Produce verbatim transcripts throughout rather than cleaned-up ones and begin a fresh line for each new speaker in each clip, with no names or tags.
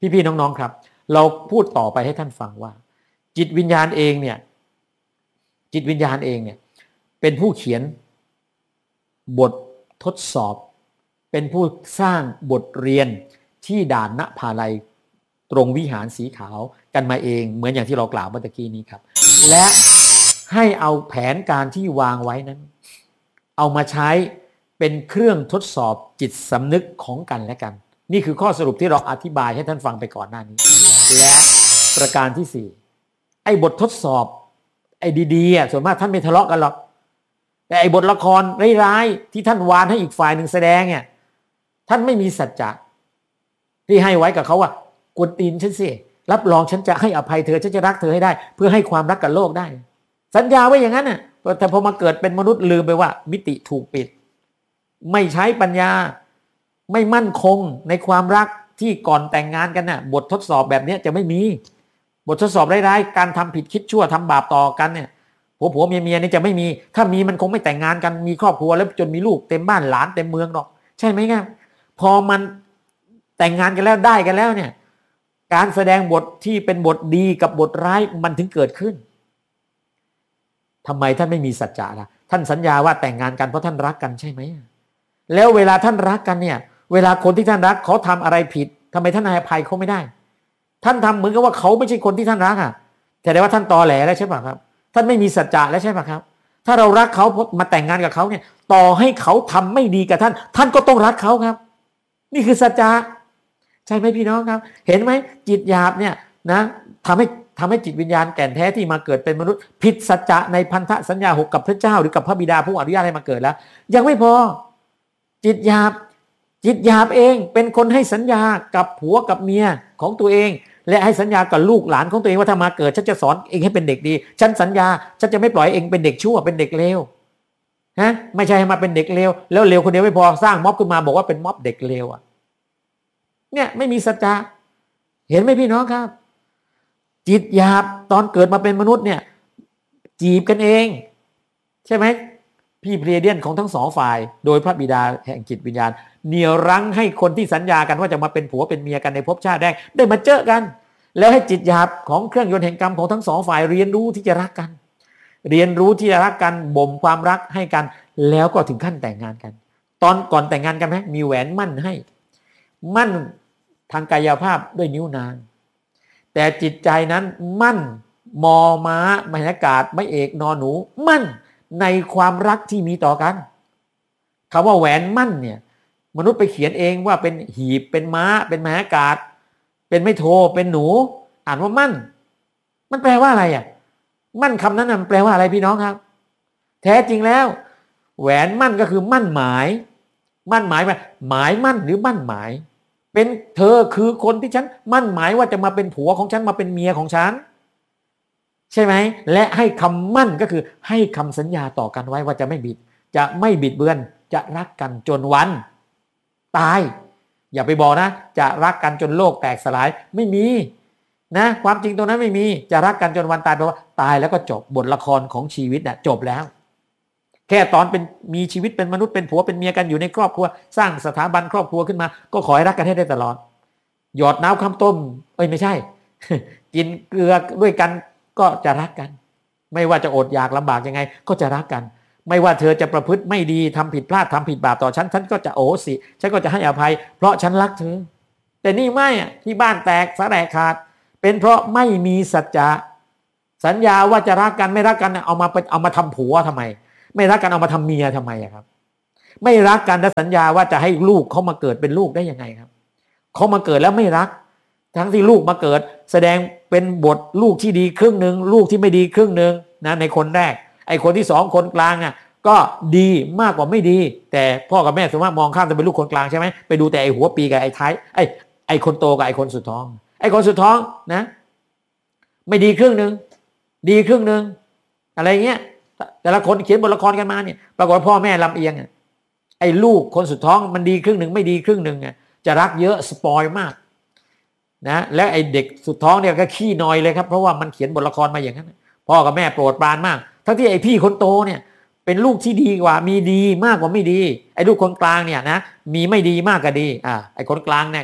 พี่ๆน้องๆครับเราพูดต่อไปให้ท่านฟังว่าจิตวิญญาณเองเนี่ยจิตวิญญาณเองเนี่ยเป็นผู้เขียนบททดสอบเป็นผู้สร้างบทเรียนที่ด่านณภาลัยตรงวิหารสีขาวกันมาเองเหมือนอย่างที่เรากล่าวเมื่อกี้นี้ครับและให้เอาแผนการที่วางไว้นั้นเอามาใช้เป็นเครื่องทดสอบจิตสำนึกของกันและกันนี่คือข้อสรุปที่เราอธิบายให้ท่านฟังไปก่อนหน้านี้และประการที่สี่ไอ้บททดสอบไอ้ดีๆอ่ะส่วนมากท่านไม่ทะเลาะกันหรอกแต่ไอ้บทละครร้ายๆที่ท่านวานให้อีกฝ่ายหนึ่งแสดงเนี่ยท่านไม่มีสัจจะที่ให้ไว้กับเขาว่ากวนตีนฉันสิรับรองฉันจะให้อภัยเธอฉันจะรักเธอให้ได้เพื่อให้ความรักกับโลกได้สัญญาไว้อย่างนั้นน่ะแต่พอมาเกิดเป็นมนุษย์ลืมไปว่ามิติถูกปิดไม่ใช้ปัญญาไม่มั่นคงในความรักที่ก่อนแต่งงานกันน่ะบททดสอบแบบนี้จะไม่มีบททดสอบร้ายๆการทำผิดคิดชั่วทำบาปต่อกันเนี่ยผัวผัวเมียเมียนี่จะไม่มีถ้ามีมันคงไม่แต่งงานกันมีครอบครัวแล้วจนมีลูกเต็มบ้านหลานเต็มเมืองหรอกใช่ไหมครับพอมันแต่งงานกันแล้วได้กันแล้วเนี่ยการแสดงบทที่เป็นบทดีกับบทร้ายมันถึงเกิดขึ้นทำไมท่านไม่มีสัจจะล่ะท่านสัญญาว่าแต่งงานกันเพราะท่านรักกันใช่ไหมแล้วเวลาท่านรักกันเนี่ยเวลาคนที่ท่านรักเขาทำอะไรผิดทำไมท่านให้อภัยเขาไม่ได้ท่านทำเหมือนกับว่าเขาไม่ใช่คนที่ท่านรักอ่ะแต่ได้ว่าท่านตอแหลแล้วใช่ป่ะครับท่านไม่มีสัจจะแล้วใช่ป่ะครับถ้าเรารักเขามาแต่งงานกับเขาเนี่ยต่อให้เขาทำไม่ดีกับท่านท่านก็ต้องรักเขาครับนี่คือสัจจะใช่ไหมพี่น้องครับเห็นไหมจิตหยาบเนี่ยนะทำให้ทำให้จิตวิญญาณแก่นแท้ที่มาเกิดเป็นมนุษย์ผิดสัจจะในพันธสัญญาหกกับพระเจ้าหรือกับพระบิดาผู้อนุญาตให้มาเกิดแล้วยังไม่พอจิตหยาบจิตหยาบเองเป็นคนให้สัญญากับผัวกับเมียของตัวเองและให้สัญญากับลูกหลานของตัวเองว่าถ้ามาเกิดฉันจะสอนเองให้เป็นเด็กดีฉันสัญญาฉันจะไม่ปล่อยเองเป็นเด็กชั่วเป็นเด็กเลวฮะไม่ใช่ให้มาเป็นเด็กเลวแล้วเลวคนเดียวไม่พอสร้างม็อบขึ้นมาบอกว่าเป็นม็อบเด็กเลวอ่ะเนี่ยไม่มีสัจจะเห็นไหมพี่น้องครับจิตหยาบตอนเกิดมาเป็นมนุษย์เนี่ยจีบกันเองใช่ไหมพี่เพลียเดียนของทั้งสองฝ่ายโดยพระบิดาแห่งจิตวิญญาณเหนี่ยวรั้งให้คนที่สัญญากันว่าจะมาเป็นผัวเป็นเมียกันในภพชาติได้ได้มาเจอกันแล้วให้จิตหยาบของเครื่องยนต์แห่งกรรมของทั้งสองฝ่ายเรียนรู้ที่จะรักกันเรียนรู้ที่จะรักกันบ่มความรักให้กันแล้วก็ถึงขั้นแต่งงานกันตอนก่อนแต่งงานกันไหมมีแหวนมั่นให้มั่นทางกายภาพด้วยนิ้วนางแต่จิตใจนั้นมั่นมอม้ามหากาศไม่เอกนอหนูมั่นในความรักที่มีต่อกันคำว่าแหวนมั่นเนี่ยมนุษย์ไปเขียนเองว่าเป็นหีบเป็นม้าเป็นมหากาศเป็นไม่โทเป็นหนูอ่านว่ามั่นมันแปลว่าอะไรอ่ะมั่นคำนั้นมันแปลว่าอะไรพี่น้องครับแท้จริงแล้วแหวนมั่นก็คือมั่นหมายมั่นหมายไปหมายมั่นหรือมั่นหมายเป็นเธอคือคนที่ฉันมั่นหมายว่าจะมาเป็นผัวของฉันมาเป็นเมียของฉันใช่ไหมและให้คำมั่นก็คือให้คำสัญญาต่อกันไว้ว่าจะไม่บิดจะไม่บิดเบือนจะรักกันจนวันตายอย่าไปบอกนะจะรักกันจนโลกแตกสลายไม่มีนะความจริงตรงนั้นไม่มีจะรักกันจนวันตายแปลว่าตายแล้วก็จบบทละครของชีวิตน่ะจบแล้วแค่ตอนเป็นมีชีวิตเป็นมนุษย์เป็นผัวเป็นเมียกันอยู่ในครอบครัวสร้างสถาบันครอบครัวขึ้นมาก็ขอให้รักกันให้ได้ตลอดหยอดน้ำข้าวต้มเอ้ยไม่ใช่ กินเกลือด้วยกันก็จะรักกันไม่ว่าจะอดอยากลำบากยังไงก็จะรักกันไม่ว่าเธอจะประพฤติไม่ดีทำผิดพลาดทำผิดบาปต่อฉันฉันก็จะโอสิฉันก็จะให้อภัยเพราะฉันรักเธอแต่นี่ไม่อ่ะที่บ้านแตกสลายขาดเป็นเพราะไม่มีสัจจะสัญญาว่าจะรักกันไม่รักกันเอามาเอามาทำผัวทำไมไม่รักกันเอามาทำเมียทำไมอะครับไม่รักกันและสัญญาว่าจะให้ลูกเขามาเกิดเป็นลูกได้ยังไงครับเขามาเกิดแล้วไม่รักทั้งที่ลูกมาเกิดแสดงเป็นบทลูกที่ดีครึ่งนึงลูกที่ไม่ดีครึ่งนึงนะในคนแรกไอ้คนที่สองคนกลางเนี่ยก็ดีมากกว่าไม่ดีแต่พ่อกับแม่สมมติมองข้ามจะเป็นลูกคนกลางใช่ไหมไปดูแต่ไอ้หัวปีกับไอ้ท้ายไอ้ไอ้คนโตกับไอ้คนสุดท้องไอ้คนสุดท้องนะไม่ดีครึ่งนึงดีครึ่งนึงอะไรเงี้ยแต่ละคนเขียนบทละครกันมาเนี่ยปรากฏพ่อแม่ลำเอียงไอ้ลูกคนสุดท้องมันดีครึ่งนึงไม่ดีครึ่งนึงจะรักเยอะสปอยมากนะและไอ้เด็กสุดท้องเนี่ยก็ขี้นอยเลยครับเพราะว่ามันเขียนบทละครมาอย่างนั้นพ่อกับแม่โปรดปรานมากทั้งที่ไอ้พี่คนโตเนี่ยเป็นลูกที่ดีกว่ามีดีมากกว่าไม่ดีไอ้ลูกคนกลางเนี่ยนะมีไม่ดีมากกว่าดีอ่าไอ้คนกลางเนี่ยก็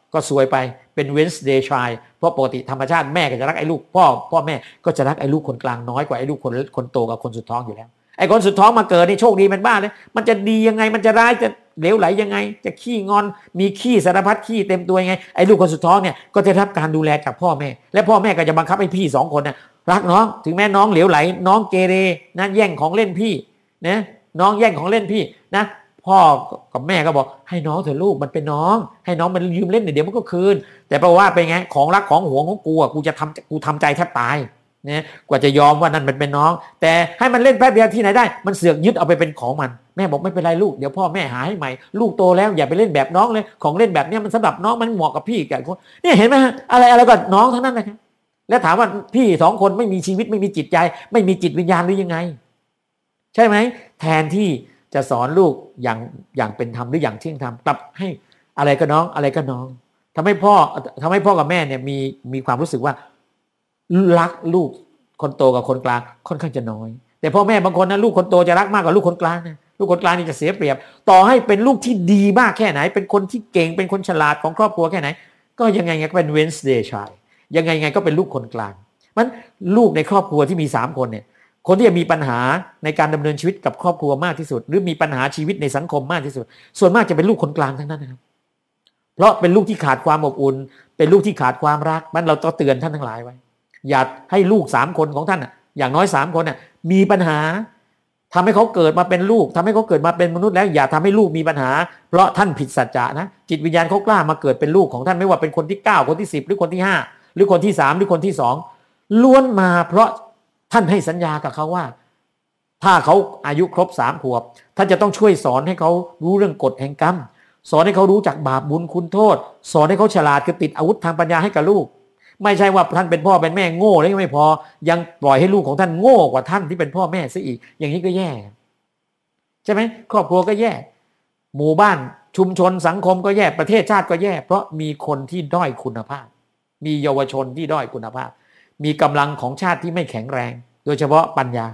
ก็ซวยไปเป็น Wednesday child เพราะปกติธรรมชาติแม่ก็จะรักไอ้ลูกพ่อพ่อแม่ก็จะรักไอ้ลูกคนกลางน้อยกว่าไอ้ลูกคนคนโตกับคนสุดท้องอยู่แล้วไอ้คนสุดท้องมาเกิดนี่โชคดีเป็นบ้าเลยมันจะดียังไงมันจะร้ายจะเหลวไหลยังไงจะขี้งอนมีขี้สารพัดขี้เต็มตัวยังไงไอ้ลูกคนสุดท้องเนี่ยก็จะรับการดูแลจากพ่อแม่และพ่อแม่ก็จะบังคับให้พี่สองคนน่ะรักน้องถึงแม้น้องเหลวไหลน้องเกเรนะแย่งของเล่นพี่นะน้องแย่งของเล่นพี่นะพ่อกับแม่ก็บอกให้น้องเถอะลูกมันเป็นน้องให้น้องมันยืมเล่นเดี๋ยวมันก็คืนแต่แปลว่าเป็นไงของรักของหวงของกูอ่ะกูจะทำกูทำใจแทบตายเนี่ยกว่าจะยอมว่านั่นมันเป็นน้องแต่ให้มันเล่นแป๊บเดียวที่ไหนได้มันเสือกยึดเอาไปเป็นของมันแม่บอกไม่เป็นไรลูกเดี๋ยวพ่อแม่หาให้ใหม่ลูกโตแล้วอย่าไปเล่นแบบน้องเลยของเล่นแบบนี้มันสำหรับน้องมันเหมาะกับพี่กับคนเนี่ยเห็นไหมฮะอะไรอะไรก็น้องทั้งนั้นเลยครับแล้วถามว่าพี่สองคนไม่มีชีวิตไม่มีจิตใจไม่มีจิตวิญญาณหรือยังไงใช่ไหมแทนที่จะสอนลูกอย่างอย่างเป็นธรรมหรืออย่างเที่ยงธรรมกลับให้อะไรก็น้องอะไรก็น้องทำให้พ่อทำให้พ่อกับแม่เนี่ยมีมีความรู้สึกว่ารักลูกคนโตกับคนกลางค่อนข้างจะน้อยแต่พ่อแม่บางคนนะลูกคนโตจะรักมากกว่าลูกคนกลางนะลูกคนกลางนี่จะเสียเปรียบต่อให้เป็นลูกที่ดีมากแค่ไหนเป็นคนที่เก่งเป็นคนฉลาดของครอบครัวแค่ไหนก็ยังไงไงก็เป็น Wednesday child ยังไงไงก็เป็นลูกคนกลางมันลูกในครอบครัวที่มีสามคนเนี่ยคนที่จะมีปัญหาในการดำเนินชีวิตกับครอบครัวมากที่สุดหรือมีปัญหาชีวิตในสังคมมากที่สุดส่วนมากจะเป็นลูกคนกลางทั้งนั้นนะครับเพราะเป็นลูกที่ขาดความอบอุ่นเป็นลูกที่ขาดความรักมันเราต้องเตือนท่านทั้งหลายไว้อย่าให้ลูกสามคนของท่านอ่ะอย่างน้อยสามคนอ่ะมีปัญหาทำให้เขาเกิดมาเป็นลูกทำให้เขาเกิดมาเป็นมนุษย์แล้วอย่าทำให้ลูกมีปัญหาเพราะท่านผิดสัจจะนะจิตวิญญาณเขากล้ามาเกิดเป็นลูกของท่านไม่ว่าเป็นคนที่เก้าคนที่สิบหรือคนที่ห้าหรือคนที่สามหรือคนที่สองล้วนมาเพราะท่านให้สัญญากับเขาว่าถ้าเขาอายุครบสามขวบท่านจะต้องช่วยสอนให้เขารู้เรื่องกฎแห่งกรรมสอนให้เขารู้จักบาปบุญคุณโทษสอนให้เขาฉลาดคือติดอาวุธทางปัญญาให้กับลูกไม่ใช่ว่าท่านเป็นพ่อเป็นแม่โง่แล้วยังไม่พอยังปล่อยให้ลูกของท่านโง่กว่าท่านที่เป็นพ่อแม่ซะอีกอย่างนี้ก็แย่ใช่ไหมครอบครัวก็แย่หมู่บ้านชุมชนสังคมก็แย่ประเทศชาติก็แย่เพราะมีคนที่ด้อยคุณภาพมีเยาวชนที่ด้อยคุณภาพมีกำลังของชาติที่ไม่แข็งแรงโดยเฉพาะปัญญา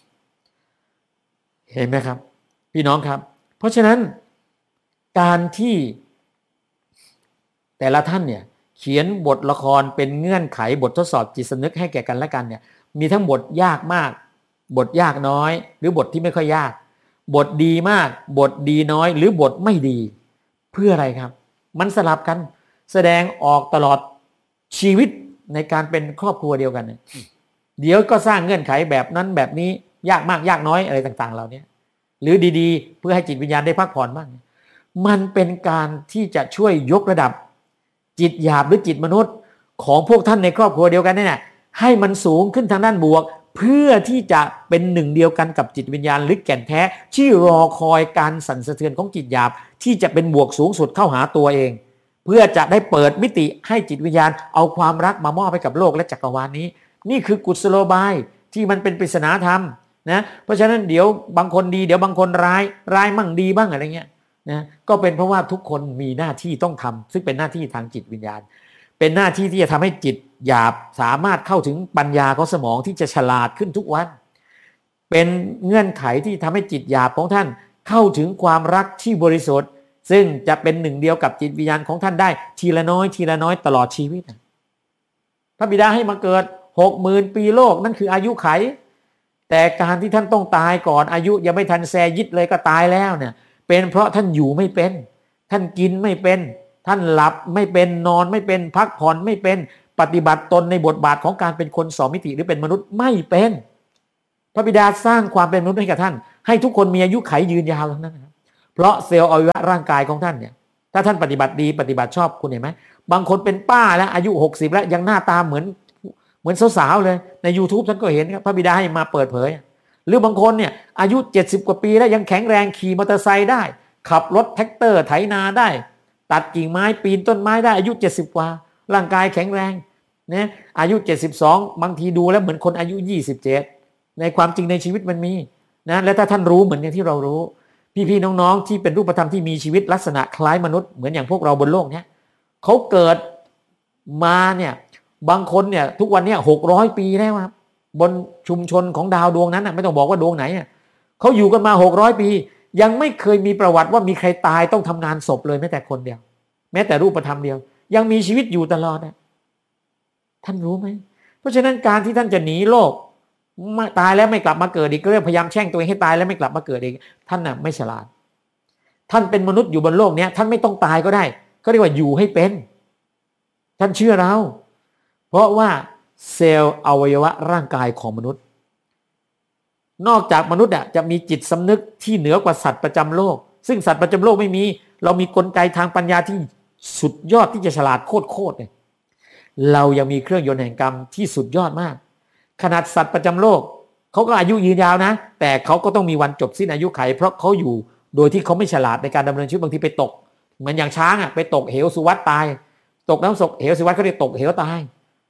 เห็นไหมครับพี่น้องครับเพราะฉะนั้นการที่แต่ละท่านเนี่ยเขียนบทละครเป็นเงื่อนไขบททดสอบจิตสำนึกให้แก่กันและกันเนี่ยมีทั้งบทยากมากบทยากน้อยหรือบทที่ไม่ค่อยยากบทดีมากบทดีน้อยหรือบทไม่ดีเพื่ออะไรครับมันสลับกันแสดงออกตลอดชีวิตในการเป็นครอบครัวเดียวกันเนี่ยเดี๋ยวก็สร้างเงื่อนไขแบบนั้นแบบนี้ยากมากยากน้อยอะไรต่างๆเหล่านี้หรือดีๆเพื่อให้จิตวิญญาณได้พักผ่อนบ้างมันเป็นการที่จะช่วยยกระดับจิตหยาบหรือจิตมนุษย์ของพวกท่านในครอบครัวเดียวกันเนี่ยให้มันสูงขึ้นทางด้านบวกเพื่อที่จะเป็นหนึ่งเดียวกันกับจิตวิญญาณหรือแก่นแท้ที่รอคอยการสั่นสะเทือนของจิตหยาบที่จะเป็นบวกสูงสุดเข้าหาตัวเองเพื่อจะได้เปิดมิติให้จิตวิญญาณเอาความรักมามอบให้กับโลกและจักรวาลนี้นี่คือกุศโลบายที่มันเป็นปริศนาธรรมนะเพราะฉะนั้นเดี๋ยวบางคนดีเดี๋ยวบางคนร้ายร้ายมั่งดีบ้างอะไรเงี้ยนะก็เป็นเพราะว่าทุกคนมีหน้าที่ต้องทำซึ่งเป็นหน้าที่ทางจิตวิญญาณเป็นหน้าที่ที่จะทำให้จิตหยาบสามารถเข้าถึงปัญญาของสมองที่จะฉลาดขึ้นทุกวันเป็นเงื่อนไขที่ทำให้จิตหยาบของท่านเข้าถึงความรักที่บริสุทธิ์ซึ่งจะเป็นหนึ่งเดียวกับจิตวิญญาณของท่านได้ทีละน้อยทีละน้อยตลอดชีวิตพระบิดาให้มาเกิดหกหมื่นปีโลกนั่นคืออายุไขแต่การที่ท่านต้องตายก่อนอายุยังไม่ทันแซยิดเลยก็ตายแล้วเนี่ยเป็นเพราะท่านอยู่ไม่เป็นท่านกินไม่เป็นท่านหลับไม่เป็นนอนไม่เป็นพักผ่อนไม่เป็นปฏิบัติตนในบทบาทของการเป็นคนสองมิติหรือเป็นมนุษย์ไม่เป็นพระบิดาสร้างความเป็นมนุษย์ให้กับท่านให้ทุกคนมีอายุไขยืนยาวทั้งนั้นนะครับเพราะเซลล์อวัยวะร่างกายของท่านเนี่ยถ้าท่านปฏิบัติดีปฏิบัติชอบคุณเห็นไหมบางคนเป็นป้าแล้วอายุหกสิบแล้วยังหน้าตาเหมือนเหมือนสาวๆเลยใน YouTube ท่านก็เห็นครับพระบิดาให้มาเปิดเผยหรือบางคนเนี่ยอายุเจ็ดสิบกว่าปีแล้วยังแข็งแรงขี่มอเตอร์ไซค์ได้ขับรถแท็กเตอร์ไถนาได้ตัดกิ่งไม้ปีนต้นไม้ได้อายุเจ็ดสิบกว่าร่างกายแข็งแรงเนี่ยอายุเจ็ดสิบสองบางทีดูแล้วเหมือนคนอายุยี่สิบเจ็ดในความจริงในชีวิตมันมีนะและถ้าท่านรู้เหมือนอย่างที่เรารู้พี่ๆน้องๆที่เป็นรูปธรรมที่มีชีวิตลักษณะคล้ายมนุษย์เหมือนอย่างพวกเราบนโลกเนี้ยเขาเกิดมาเนี่ยบางคนเนี่ยทุกวันนี้หกร้อยปีแล้วครับบนชุมชนของดาวดวงนั้นนะไม่ต้องบอกว่าดวงไหนอ่ะเขาอยู่กันมาหกร้อยปียังไม่เคยมีประวัติว่ามีใครตายต้องทำงานศพเลยแม้แต่คนเดียวแม้แต่รูปธรรมเดียวยังมีชีวิตอยู่ตลอดนะท่านรู้ไหมเพราะฉะนั้นการที่ท่านจะหนีโลกตายแล้วไม่กลับมาเกิดอีกก็เรื่องพยายามแช่งตัวเองให้ตายแล้วไม่กลับมาเกิดอีกท่านน่ะไม่ฉลาดท่านเป็นมนุษย์อยู่บนโลกนี้ท่านไม่ต้องตายก็ได้ก็เรียกว่าอยู่ให้เป็นท่านเชื่อเราเพราะว่าเซลล์อวัยวะร่างกายของมนุษย์นอกจากมนุษย์อ่ะจะมีจิตสำนึกที่เหนือกว่าสัตว์ประจำโลกซึ่งสัตว์ประจำโลกไม่มีเรามีกลไกทางปัญญาที่สุดยอดที่จะฉลาดโคตรๆเลยเรายังมีเครื่องยนต์แห่งกรรมที่สุดยอดมากขนาดสัตว์ประจำโลกเขาก็อายุยืนยาวนะแต่เขาก็ต้องมีวันจบสิ้นอายุไขเพราะเขาอยู่โดยที่เขาไม่ฉลาดในการดำเนินชีวิตบางทีไปตกเหมือนอย่างช้างอ่ะไปตกเหวสุวัฏตายตกน้ำศกเหวสุวัฏเขาเรียกตกเหวตาย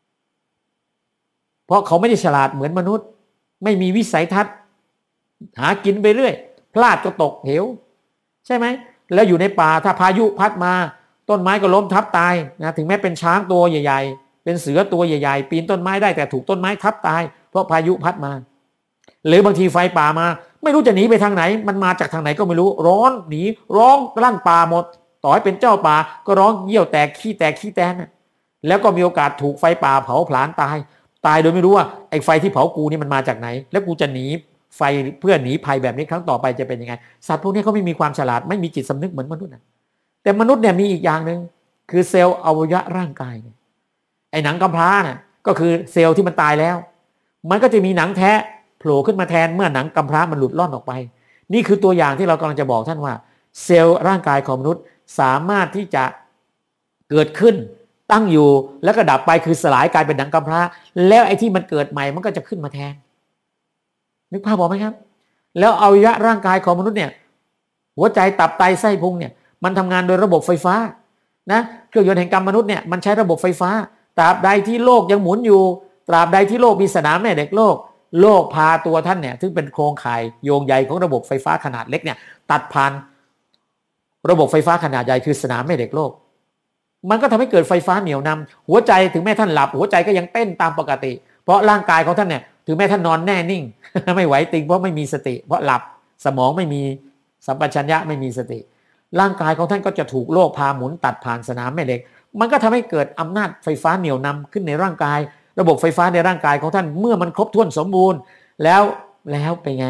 เพราะเขาไม่ได้ฉลาดเหมือนมนุษย์ไม่มีวิสัยทัศน์หากินไปเรื่อยพลาดก็ตกเหวใช่ไหมแล้วอยู่ในป่าถ้าพายุพัดมาต้นไม้ก็ล้มทับตายนะถึงแม้เป็นช้างตัวใหญ่ๆเป็นเสือตัวใหญ่ๆปีนต้นไม้ได้แต่ถูกต้นไม้ทับตายเพราะพายุพัดมาหรือบางทีไฟป่ามาไม่รู้จะหนีไปทางไหนมันมาจากทางไหนก็ไม่รู้ร้อนหนีร้องลั่นป่าหมดต่อให้เป็นเจ้าป่าก็ร้องเยี่ยวแตกขี้แตกขี้แตนแล้วก็มีโอกาสถูกไฟป่าเผาผลาญตายตายโดยไม่รู้ว่าไอ้ไฟที่เผากูนี่มันมาจากไหนแล้วกูจะหนีไฟเพื่อหนีภัยแบบนี้ครั้งต่อไปจะเป็นยังไงสัตว์พวกนี้เขาไม่มีความฉลาดไม่มีจิตสำนึกเหมือนมนุษย์นะแต่มนุษย์เนี่ยมีอีกอย่างหนึ่งคือเซลล์อวัยวะร่างกายเนี่ยไอ้หนังกำพร้าเนี่ยก็คือเซลล์ที่มันตายแล้วมันก็จะมีหนังแท้โผล่ขึ้นมาแทนเมื่อหนังกำพร้ามันหลุดล่อนออกไปนี่คือตัวอย่างที่เรากำลังจะบอกท่านว่าเซลล์ร่างกายของมนุษย์สามารถที่จะเกิดขึ้นตั้งอยู่แล้วก็ดับไปคือสลายกลายเป็นหนังกำพร้าแล้วไอ้ที่มันเกิดใหม่มันก็จะขึ้นมาแทนนึกภาพออกไหมครับแล้วอวัยวะร่างกายของมนุษย์เนี่ยหัวใจตับไตไส้พุงเนี่ยมันทำงานโดยระบบไฟฟ้านะเครื่องยนต์แห่งกรรมมนุษย์เนี่ยมันใช้ระบบไฟฟ้าตราบใดที่โลกยังหมุนอยู่ตราบใดที่โลกมีสนามแม่เหล็กโลกโลกพาตัวท่านเนี่ยซึ่งเป็นโครงข่ายโยงใยของระบบไฟฟ้าขนาดเล็กเนี่ยตัดผ่านระบบไฟฟ้าขนาดใหญ่คือสนามแม่เหล็กโลกมันก็ทำให้เกิดไฟฟ้าเหนี่ยวนำหัวใจถึงแม้ท่านหลับหัวใจก็ยังเต้นตามปกติเพราะร่างกายของท่านเนี่ยถึงแม้ท่านนอนแน่นิ่ง ไม่ไหวติงเพราะไม่มีสติเพราะหลับสมองไม่มีสัมปชัญญะไม่มีสติร่างกายของท่านก็จะถูกโลกพาหมุนตัดผ่านสนามแม่เหล็กมันก็ทำให้เกิดอำนาจไฟฟ้าเหนี่ยวนำขึ้นในร่างกายระบบไฟฟ้าในร่างกายของท่านเมื่อมันครบถ้วนสมบูรณ์แล้วแล้วเป็นไง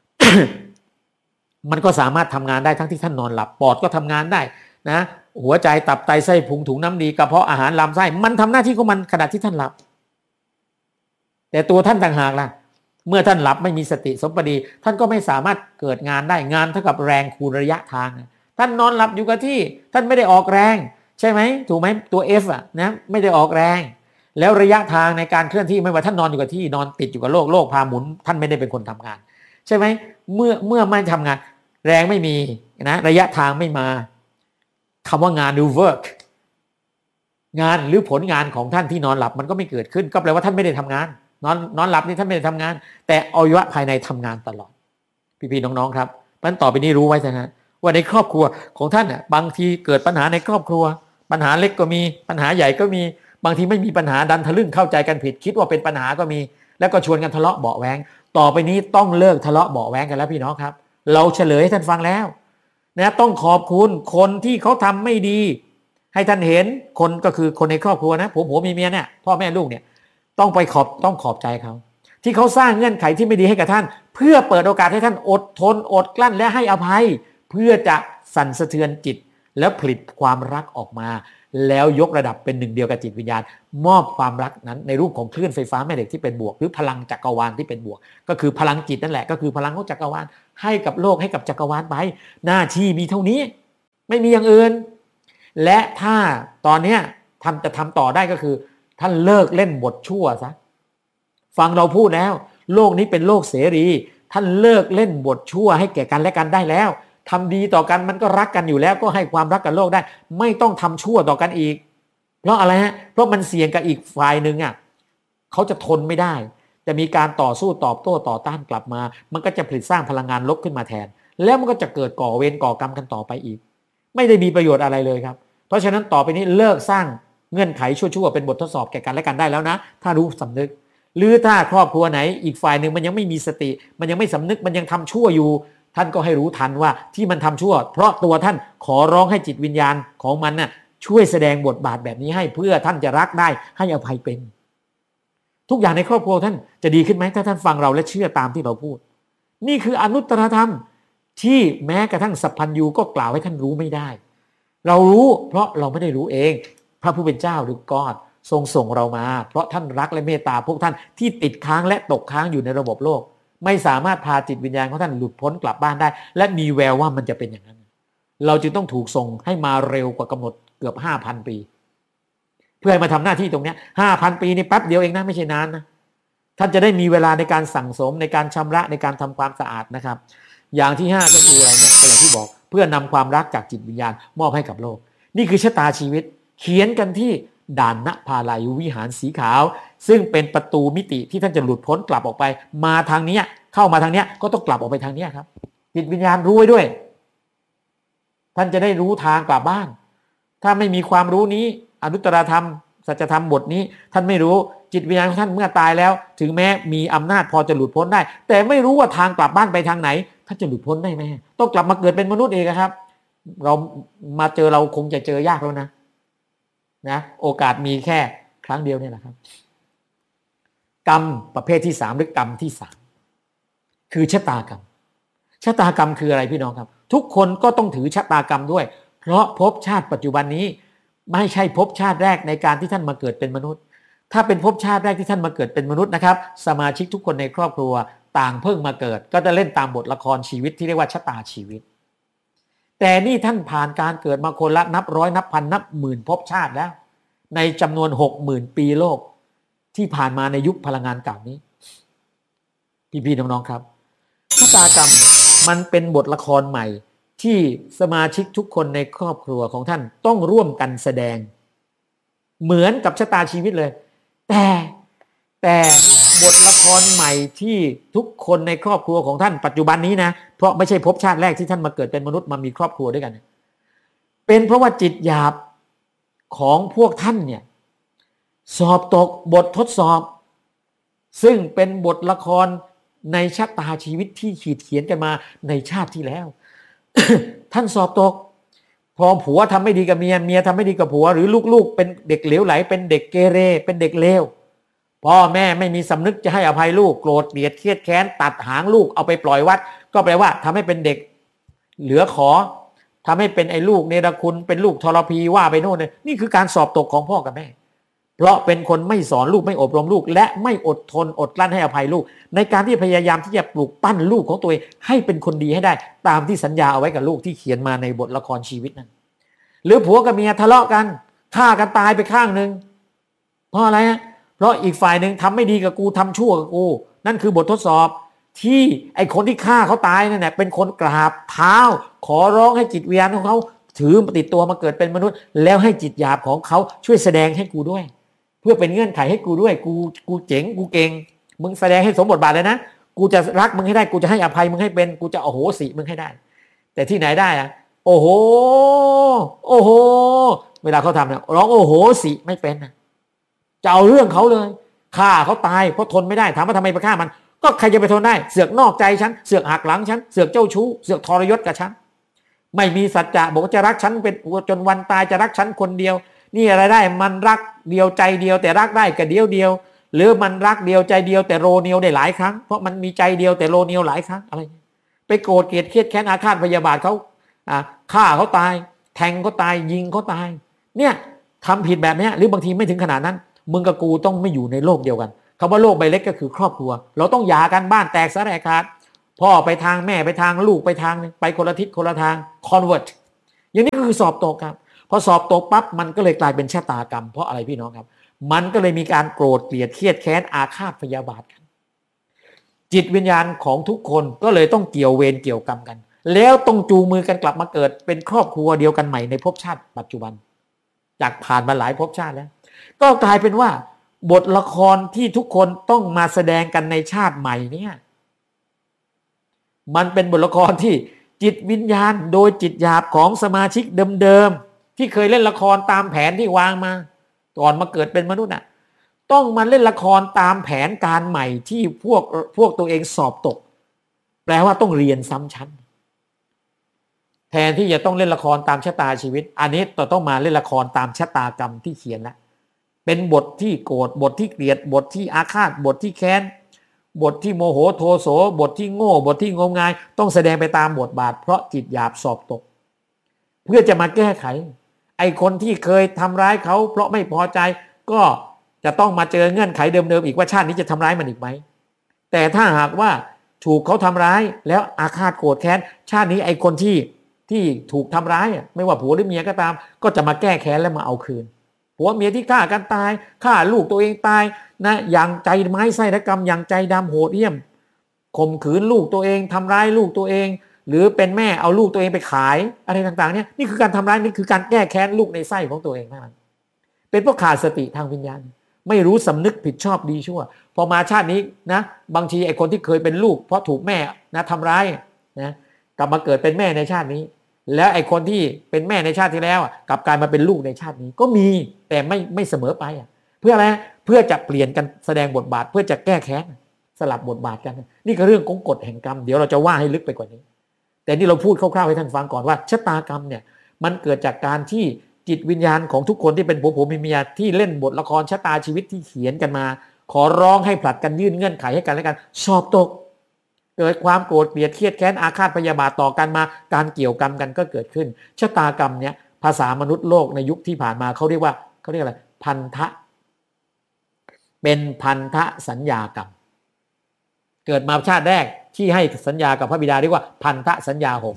มันก็สามารถทำงานได้ทั้งที่ท่านนอนหลับปอดก็ทำงานได้นะหัวใจตับไตไส้พุงถุงน้ำดีกระเพาะอาหารลำไส้มันทำหน้าที่ของมันขณะที่ท่านหลับแต่ตัวท่านต่างหากล่ะเมื่อท่านหลับไม่มีสติสมปดีท่านก็ไม่สามารถเกิดงานได้งานเท่ากับแรงคูณระยะทางท่านนอนหลับอยู่กับที่ท่านไม่ได้ออกแรงใช่ไหมถูกไหมตัว F อ่ะนะไม่ได้ออกแรงแล้วระยะทางในการเคลื่อนที่ไม่ว่าท่านนอนอยู่กับที่นอนติดอยู่กับโลกโลกพาหมุนท่านไม่ได้เป็นคนทำงานใช่ไหมเมื่อเมื่อไม่ทำงานแรงไม่มีนะระยะทางไม่มาคำว่างานหรือ work งานหรือผลงานของท่านที่นอนหลับมันก็ไม่เกิดขึ้นก็แปลว่าท่านไม่ได้ทำงานนอนนอนหลับนี่ท่านไม่ได้ทำงานแต่อวัยวะภายในทำงานตลอดพี่ๆน้องๆครับเพราะฉะนั้นต่อไปนี้รู้ไว้นะฮะว่าในครอบครัวของท่านน่ะบางทีเกิดปัญหาในครอบครัวปัญหาเล็กก็มีปัญหาใหญ่ก็มีบางทีไม่มีปัญหาดันทะลึ่งเข้าใจกันผิดคิดว่าเป็นปัญหาก็มีแล้วก็ชวนกันทะเลาะเบาะแว้งต่อไปนี้ต้องเลิกทะเลาะเบาะแว้งกันแล้วพี่น้องครับเราเฉลยให้ท่านฟังแล้วนะต้องขอบคุณคนที่เขาทำไม่ดีให้ท่านเห็นคนก็คือคนในครอบครัวนะผัวผัวเมียเมียเนี่ยพ่อแม่ลูกเนี่ยต้องไปขอบต้องขอบใจเขาที่เขาสร้างเงื่อนไขที่ไม่ดีให้กับท่านเพื่อเปิดโอกาสให้ท่านอดทนอดกลั้นและให้อภัยเพื่อจะสั่นสะเทือนจิตแล้วผลิตความรักออกมาแล้วยกระดับเป็นหนึ่งเดียวกับจิตวิญญาณมอบความรักนั้นในรูปของคลื่นไฟฟ้าแม่เหล็กที่เป็นบวกหรือพลังจักรวาลที่เป็นบวกก็คือพลังจิตนั่นแหละก็คือพลังของจักรวาลให้กับโลกให้กับจักรวาลไปหน้าที่มีเท่านี้ไม่มีอย่างอื่นและถ้าตอนนี้ทำจะทำต่อได้ก็คือท่านเลิกเล่นบทชั่วซะฟังเราพูดแล้วโลกนี้เป็นโลกเสรีท่านเลิกเล่นบทชั่วให้แก่กันและกันได้แล้วทำดีต่อกันมันก็รักกันอยู่แล้วก็ให้ความรักกับโลกได้ไม่ต้องทำชั่วต่อกันอีกเพราะอะไรฮะเพราะมันเสี่ยงกับอีกฝ่ายหนึ่งอ่ะเขาจะทนไม่ได้จะมีการต่อสู้ตอบโต้ต่อต้านกลับมามันก็จะผลิตสร้างพลังงานลบขึ้นมาแทนแล้วมันก็จะเกิดก่อเวรก่อกรรมกันต่อไปอีกไม่ได้มีประโยชน์อะไรเลยครับเพราะฉะนั้นต่อไปนี้เลิกสร้างเงื่อนไขชั่วๆเป็นบททดสอบแก่กันและกันได้แล้วนะถ้ารู้สำนึกหรือถ้าครอบครัวไหนอีกฝ่ายหนึ่งมันยังไม่มีสติมันยังไม่สำนึกมันยังทำชั่วอยู่ท่านก็ให้รู้ทันว่าที่มันทำชั่วเพราะตัวท่านขอร้องให้จิตวิญญาณของมันน่ะช่วยแสดงบทบาทแบบนี้ให้เพื่อท่านจะรักได้ให้อภัยเป็นทุกอย่างในครอบครัวท่านจะดีขึ้นไหมถ้าท่านฟังเราและเชื่อตามที่เราพูดนี่คืออนุตตรธรรมที่แม้กระทั่งสัพพัญญูก็กล่าวให้ท่านรู้ไม่ได้เรารู้เพราะเราไม่ได้รู้เองพระผู้เป็นเจ้าหรือกอดทรงส่งเรามาเพราะท่านรักและเมตตาพวกท่านที่ติดค้างและตกค้างอยู่ในระบบโลกไม่สามารถพาจิตวิญญาณของท่านหลุดพ้นกลับบ้านได้และมีแววว่ามันจะเป็นอย่างนั้นเราจึงต้องถูกส่งให้มาเร็วกว่ากำหนดเกือบ ห้าพัน ปีเพื่อให้มาทำหน้าที่ตรงนี้ ห้าพัน ปีนี่แป๊บเดียวเองนะไม่ใช่นานนะท่านจะได้มีเวลาในการสั่งสมในการชำระในการทำความสะอาดนะครับอย่างที่ห้าก็คืออะไรเนี่ยเป็นอย่างที่บอกเพื่อนำความรักจากจิตวิญญาณมอบให้กับโลกนี่คือชะตาชีวิตเขียนกันที่ด่านณภาลายุวิหารสีขาวซึ่งเป็นประตูมิติที่ท่านจะหลุดพ้นกลับออกไปมาทางนี้เข้ามาทางนี้ก็ต้องกลับออกไปทางนี้ครับจิตวิญญาณรู้ไว้ด้วยท่านจะได้รู้ทางกลับบ้านถ้าไม่มีความรู้นี้อนุตตรธรรมสัจธรรมบทนี้ท่านไม่รู้จิตวิญญาณของท่านเมื่อตายแล้วถึงแม้มีอำนาจพอจะหลุดพ้นได้แต่ไม่รู้ว่าทางกลับบ้านไปทางไหนท่านจะหลุดพ้นได้ไหมต้องกลับมาเกิดเป็นมนุษย์เองครับเรามาเจอเราคงจะเจอยากแล้วนะนะโอกาสมีแค่ครั้งเดียวเนี่ยแหละครับกรรมประเภทที่สามหรือกรรมที่สามคือชะตากรรมชะตากรรมคืออะไรพี่น้องครับทุกคนก็ต้องถือชะตากรรมด้วยเพราะภพชาติปัจจุบันนี้ไม่ใช่ภพชาติแรกในการที่ท่านมาเกิดเป็นมนุษย์ถ้าเป็นภพชาติแรกที่ท่านมาเกิดเป็นมนุษย์นะครับสมาชิกทุกคนในครอบครัวต่างเพิ่งมาเกิดก็จะเล่นตามบทละครชีวิตที่เรียกว่าชะตาชีวิตแต่นี่ท่านผ่านการเกิดมาคนละนับร้อยนับพันนับหมื่นภพชาติแล้วในจำนวน หกหมื่น ปีโลกที่ผ่านมาในยุคพลังงานเก่านี้พี่ๆน้องๆครับชะตากรรมมันเป็นบทละครใหม่ที่สมาชิกทุกคนในครอบครัวของท่านต้องร่วมกันแสดงเหมือนกับชะตาชีวิตเลยแต่แต่บทละครใหม่ที่ทุกคนในครอบครัวของท่านปัจจุบันนี้นะเพราะไม่ใช่ภพชาติแรกที่ท่านมาเกิดเป็นมนุษย์มามีครอบครัวด้วยกันเป็นเพราะว่าจิตหยาบของพวกท่านเนี่ยสอบตกบททดสอบซึ่งเป็นบทละครในชะตาชีวิตที่ขีดเขียนกันมาในชาติที่แล้ว ท่านสอบตกพอผัวทำไม่ดีกับเมียเมียทำไม่ดีกับผัวหรือลูกๆเป็นเด็กเหลวไหลเป็นเด็กเกเรเป็นเด็กเลวพ่อแม่ไม่มีสำนึกจะให้อภัยลูกโกรธเกลียดเครียดแค้นตัดหางลูกเอาไปปล่อยวัดก็แปลว่าทำให้เป็นเด็กเหลือขอทำให้เป็นไอ้ลูกเนรคุณเป็นลูกทรพีว่าไปโน่นเลยนี่คือการสอบตกของพ่อกับแม่เพราะเป็นคนไม่สอนลูกไม่อบรมลูกและไม่อดทนอดกลั้นให้อภัยลูกในการที่พยายามที่จะปลูกปั้นลูกของตัวเองให้เป็นคนดีให้ได้ตามที่สัญญาเอาไว้กับลูกที่เขียนมาในบทละครชีวิตนั้นหรือผัวกับเมียทะเลาะกันฆ่ากันตายไปข้างหนึ่งเพราะอะไรฮะเพราะอีกฝ่ายหนึ่งทำไม่ดีกับกูทำชั่วกับกูนั่นคือบททดสอบที่ไอคนที่ฆ่าเขาตายนั่นแหละเป็นคนกราบเท้าขอร้องให้จิตวิญญาณของเขาถือติดตัวมาเกิดเป็นมนุษย์แล้วให้จิตหยาบของเขาช่วยแสดงให้กูด้วยเพื่อเป็นเงื่อนไขให้กูด้วยกูกูเจ๋งกูเก่งมึงแสดงให้สมบทบาทเลยนะกูจะรักมึงให้ได้กูจะให้อภัยมึงให้เป็นกูจะโอโหสิมึงให้ได้แต่ที่ไหนได้อะโอ้โหโอ้โหเวลาเขาทำเนี่ยร้องโอ้โหสิไม่เป็นนะจะเอาเรื่องเขาเลยฆ่าเขาตายเพราะทนไม่ได้ถามว่าทำไมไปฆ่ามันก็ใครจะไปทนได้เสือกนอกใจฉันเสือกหักหลังฉันเสือกเจ้าชู้เสือกทรยศกับฉันไม่มีสัจจะบอกว่าจะรักฉันเป็นจนวันตายจะรักฉันคนเดียวนี่อะไรได้มันรักเดียวใจเดียวแต่รักได้กับเดียวเดียวหรือมันรักเดียวใจเดียวแต่โรเนียวได้หลายครั้งเพราะมันมีใจเดียวแต่โรเนียวหลายครั้งอะไรไปโกรธเกลียดเครียดแค้นอาฆาตพยาบาทเขาอ่าฆ่าเขาตายแทงเขาตายยิงเขาตายเนี่ยทำผิดแบบนี้หรือบางทีไม่ถึงขนาดนั้นมึงกับกูต้องไม่อยู่ในโลกเดียวกันคำว่าโลกใบเล็กก็คือครอบครัวเราต้องหย่ากันบ้านแตกสลายขาดพ่อไปทางแม่ไปทางลูกไปทางไปคนละทิศคนละทางคอนเวิร์ตอย่างนี้ก็คือสอบตกครับพอสอบตกปั๊บมันก็เลยกลายเป็นชะตากรรมเพราะอะไรพี่น้องครับมันก็เลยมีการโกรธเกลียดเครียดแค้นอาฆาตพยาบาทกันจิตวิญญาณของทุกคนก็เลยต้องเกี่ยวเวรเกี่ยวกรรมกันแล้วต้องจูงมือกันกลับมาเกิดเป็นครอบครัวเดียวกันใหม่ในภพชาติปัจจุบันจากผ่านมาหลายภพชาติแล้วก็กลายเป็นว่าบทละครที่ทุกคนต้องมาแสดงกันในชาติใหม่เนี่ยมันเป็นบทละครที่จิตวิญญาณโดยจิตหยาบของสมาชิกเดิมๆที่เคยเล่นละครตามแผนที่วางมาก่อนมาเกิดเป็นมนุษย์น่ะต้องมาเล่นละครตามแผนการใหม่ที่พวกพวกตัวเองสอบตกแปลว่าต้องเรียนซ้ำชั้นแทนที่จะต้องเล่นละครตามชะตาชีวิตอันนี้ต่อต้องมาเล่นละครตามชะตากรรมที่เขียนแล้วเป็นบทที่โกรธบทที่เกลียดบทที่อาฆาตบทที่แค้นบทที่โมโหโทโสบทที่โง่บทที่งมงายต้องแสดงไปตามบทบาทเพราะจิตหยาบสอบตกเพื่อจะมาแก้ไขไอ้คนที่เคยทำร้ายเขาเพราะไม่พอใจก็จะต้องมาเจอเงื่อนไขเดิมๆอีกว่าชาตินี้จะทำร้ายมันอีกไหมแต่ถ้าหากว่าถูกเขาทำร้ายแล้วอาฆาตโกรธแค้นชาตินี้ไอ้คนที่ที่ถูกทำร้ายไม่ว่าผัวหรือเมียก็ตามก็จะมาแก้แค้นและมาเอาคืนผัวเมียที่ฆ่ากันตายฆ่าลูกตัวเองตายนะอย่างใจไม้ไส้ระกรรมอย่างใจดำโหดเหี้ยมข่มขืนลูกตัวเองทำร้ายลูกตัวเองหรือเป็นแม่เอาลูกตัวเองไปขายอะไรต่างๆเนี่ยนี่คือการทำร้ายนี่คือการแก้แค้นลูกในไส้ของตัวเองเท่านั้นเป็นเพราะขาดสติทางวิญญาณไม่รู้สำนึกผิดชอบดีชั่วพอมาชาตินี้นะบางทีไอ้คนที่เคยเป็นลูกเพราะถูกแม่นะทำร้ายนะกลับมาเกิดเป็นแม่ในชาตินี้แล้วไอ้คนที่เป็นแม่ในชาติที่แล้วกลับกลายมาเป็นลูกในชาตินี้ก็มีแต่ไม่ไม่เสมอไปอ่ะเพื่ออะไรเพื่อจะเปลี่ยนกันแสดงบทบาทเพื่อจะแก้แค้นสลับบทบาทกันนี่ก็เรื่องของกฎแห่งกรรมเดี๋ยวเราจะว่าให้ลึกไปกว่านี้แต่นี่เราพูดคร่าวๆให้ท่านฟังก่อนว่าชะตากรรมเนี่ยมันเกิดจากการที่จิตวิญญาณของทุกคนที่เป็นผัวผัวเมียที่เล่นบทละครชะตาชีวิตที่เขียนกันมาขอร้องให้ผลัดกันยื่นเงื่อนไขให้กันและกันสอบตกเกิดความโกรธเกลียดเครียดแค้นอาฆาตพยาบาทต่อกันมาการเกี่ยวกรรมกันก็เกิดขึ้นชะตากรรมเนี่ยภาษามนุษย์โลกในยุคที่ผ่านมาเขาเรียกว่าเขาเรียกอะไรพันธะเป็นพันธสัญญากรรมเกิดมาชาติแรกที่ให้สัญญากับพระบิดาเรียกว่าพันธสัญญาหก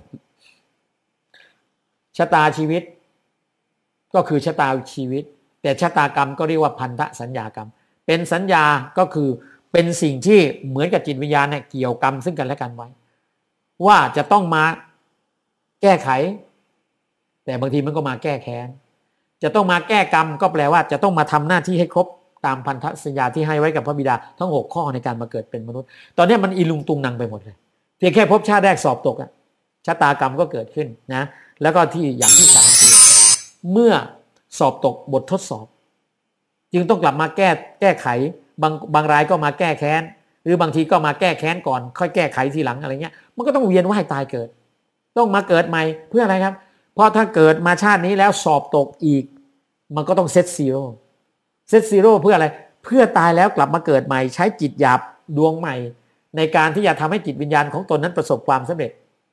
ชะตาชีวิตก็คือชะตาชีวิตแต่ชะตากรรมก็เรียกว่าพันธสัญญากรรมเป็นสัญญาก็คือเป็นสิ่งที่เหมือนกับจิตวิญญาณเนี่ยเกี่ยวกรรมซึ่งกันและกันไว้ว่าจะต้องมาแก้ไขแต่บางทีมันก็มาแก้แค้นจะต้องมาแก้กรรมก็แปลว่าจะต้องมาทำหน้าที่ให้ครบตามพันธสัญญาที่ให้ไว้กับพระบิดาทั้งหกข้อในการมาเกิดเป็นมนุษย์ตอนนี้มันอีลุงตุงนังไปหมดเลยเพียงแค่พบชาติแรกสอบตกอะชะตากรรมก็เกิดขึ้นนะแล้วก็ที่อย่างที่สามคือเมื่อสอบตกบททดสอบจึงต้องกลับมาแก้แก้ไขบางบางรายก็มาแก้แค้นหรือบางทีก็มาแก้แค้นก่อนค่อยแก้ไขทีหลังอะไรเงี้ยมันก็ต้องเวียนว่ายตายเกิดต้องมาเกิดใหม่เพื่ออะไรครับเพราะถ้าเกิดมาชาตินี้แล้วสอบตกอีกมันก็ต้องเซตซีโร่เซตซีโร่เพื่ออะไรเพื่อตายแล้วกลับมาเกิดใหม่ใช้จิตหยาบดวงใหม่ในการที่จะทำให้จิตวิญญาณของตนนั้นประสบความสำเร็จ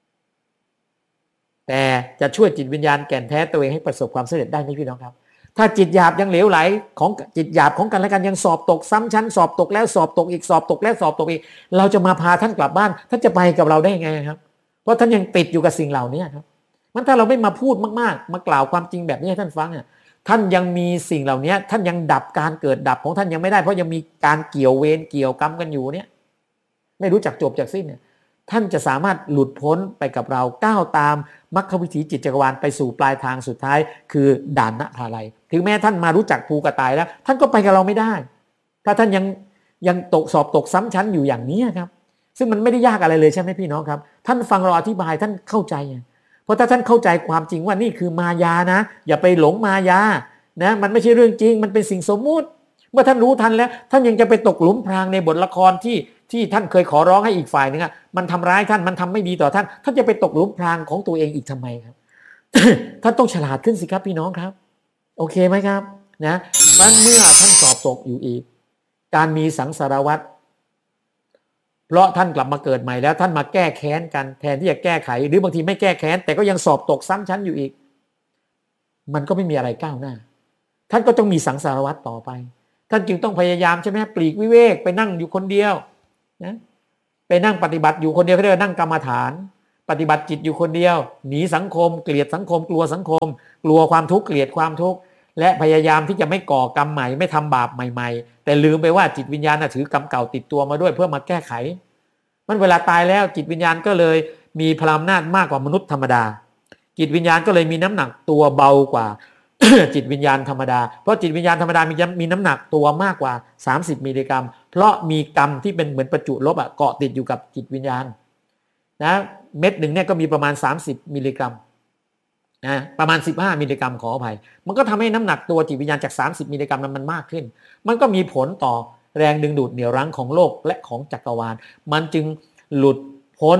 แต่จะช่วยจิตวิญญาณแก่นแท้ตัวเองให้ประสบความสำเร็จได้ไหมพี่น้องครับถ้าจิตหยาบยังเหลวไหลของจิตหยาบของกันและกันยังสอบตกซ้ำชั้นสอบตกแล้วสอบตกอีกสอบตกแล้วสอบตกอีกเราจะมาพาท่านกลับบ้านท่านจะไปกับเราได้ยังไงครับเพราะท่านยังติดอยู่กับสิ่งเหล่านี้ครับมันถ้าเราไม่มาพูดมากๆมากล่าวความจริงแบบนี้ให้ท่านฟังเนี่ยท่านยังมีสิ่งเหล่านี้ท่านยังดับการเกิดดับของท่านยังไม่ได้เพราะยังมีการเกี่ยวเวรเกี่ยวกรรมกันอยู่เนี่ยไม่รู้จักจบจากสิ้นเนี่ยท่านจะสามารถหลุดพ้นไปกับเราก้าวตามมรรควิถีจิตจักรวาลไปสู่ปลายทางสุดท้ายคือด่านณภาลัยถึงแม้ท่านมารู้จักภูกระต่ายแล้วท่านก็ไปกับเราไม่ได้ถ้าท่านยังยังตกสอบตกซ้ำชั้นอยู่อย่างนี้ครับซึ่งมันไม่ได้ยากอะไรเลยใช่ไหมพี่น้องครับท่านฟังเราอธิบายท่านเข้าใจเพราะถ้าท่านเข้าใจความจริงว่านี่คือมายานะอย่าไปหลงมายานะมันไม่ใช่เรื่องจริงมันเป็นสิ่งสมมุติเมื่อท่านรู้ทันแล้วท่านยังจะไปตกหลุมพรางในบทละครที่ที่ท่านเคยขอร้องให้อีกฝ่ายนึงอ่ะมันทำร้ายท่านมันทำไม่ดีต่อท่านท่านจะไปตกหลุมพรางของตัวเองอีกทำไมครับ ท่านต้องฉลาดขึ้นสิครับพี่น้องครับโอเคไหมครับนะมันเมื่อท่านสอบตกอยู่อีกการมีสังสารวัฏเพราะท่านกลับมาเกิดใหม่แล้วท่านมาแก้แค้นกันแทนที่จะแก้ไขหรือบางทีไม่แก้แค้นแต่ก็ยังสอบตกซ้ำชั้นอยู่อีกมันก็ไม่มีอะไรก้าวหน้าท่านก็ต้องมีสังสารวัฏต่อไปท่านจึงต้องพยายามใช่ไหมปลีกวิเวกไปนั่งอยู่คนเดียวนะไปนั่งปฏิบัติอยู่คนเดียวเขาเรียกว่านั่งกรรมฐานปฏิบัติจิตอยู่คนเดียวหนีสังคมเกลียดสังคมกลัวสังคมกลัวความทุกข์เกลียดความทุกข์และพยายามที่จะไม่ก่อกรรมใหม่ไม่ทำบาปใหม่ๆแต่ลืมไปว่าจิตวิญญาณถือกรรมเก่าติดตัวมาด้วยเพื่อมาแก้ไขมันเวลาตายแล้วจิตวิญญาณก็เลยมีพลังอำนาจมากกว่ามนุษย์ธรรมดาจิตวิญญาณก็เลยมีน้ำหนักตัวเบากว่า จิตวิญญาณธรรมดาเพราะจิตวิญญาณธรรมดามีมีน้ำหนักตัวมากกว่าสามสิบมิลลิกรัมเพราะมีกรรมที่เป็นเหมือนประจุลบอะเกาะติดอยู่กับจิตวิญญาณนะเม็ดหนึ่งเนี่ยก็มีประมาณสามสิบมิลลิกรัมนะประมาณสิบห้ามิลลิกรัมขออภัยมันก็ทำให้น้ำหนักตัวจิตวิญญาณจากสามสิบมิลลิกรัมนั้นมันมากขึ้นมันก็มีผลต่อแรงดึงดูดเหนี่ยวรั้งของโลกและของจักรวาลมันจึงหลุดพ้น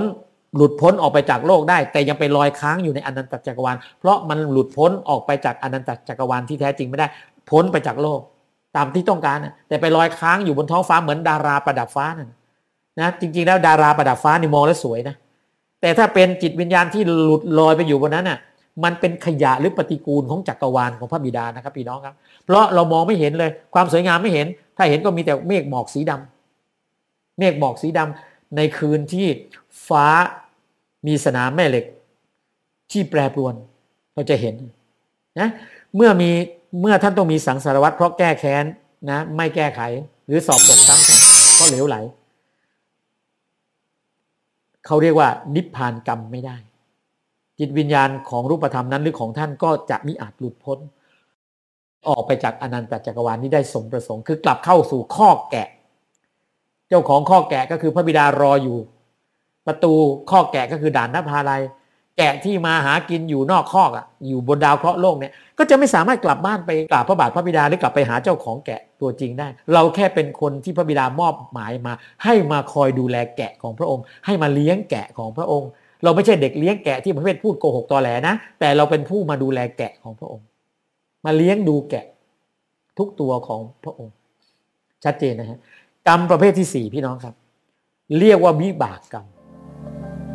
หลุดพ้นออกไปจากโลกได้แต่ยังไปลอยค้างอยู่ในอนันตจักรวาลเพราะมันหลุดพ้นออกไปจากอนันตจักรวาลที่แท้จริงไม่ได้พ้นไปจากโลกตามที่ต้องการนะแต่ไปลอยค้างอยู่บนท้องฟ้าเหมือนดาราประดับฟ้านั่นนะจริงๆแล้วดาราประดับฟ้านี่มองแล้วสวยนะแต่ถ้าเป็นจิตวิญญาณที่หลุดลอยไปอยู่บนนั้นน่ะมันเป็นขยะหรือปฏิกูลของจักรวาลของพระบิดานะครับพี่น้องครับเพราะเรามองไม่เห็นเลยความสวยงามไม่เห็นถ้าเห็นก็มีแต่เมฆหมอกสีดำเมฆหมอกสีดำในคืนที่ฟ้ามีสนามแม่เหล็กที่แปรปรวนเราจะเห็นนะเมื่อมีเมื่อท่านต้องมีสังสารวัตรเพราะแก้แค้นนะไม่แก้ไขหรือสอบตกซ้ำเพราะเหลวไหลเขาเรียกว่านิพพานกรรมไม่ได้จิตวิญญาณของรูปธรรมนั้นหรือของท่านก็จะมิอาจหลุดพ้นออกไปจากอนันตจักรวาลนี้ได้สมประสงค์คือกลับเข้าสู่ข้อแกะเจ้าของข้อแกะก็คือพระบิดารออยู่ประตูข้อแกะก็คือด่านนภาลัยแกะที่มาหากินอยู่นอกคอกอ่ะอยู่บนดาวเคราะห์โลกเนี่ยก็จะไม่สามารถกลับบ้านไปกราบพระบาทพระบิดาหรือกลับไปหาเจ้าของแกะตัวจริงได้เราแค่เป็นคนที่พระบิดามอบหมายมาให้มาคอยดูแลแกะของพระองค์ให้มาเลี้ยงแกะของพระองค์เราไม่ใช่เด็กเลี้ยงแกะที่ประเภทพูดโกหกตอแหลนะแต่เราเป็นผู้มาดูแลแกะของพระองค์มาเลี้ยงดูแกะทุกตัวของพระองค์ชัดเจนนะฮะกรรมประเภทที่สี่พี่น้องครับเรียกว่าวิบากกรรม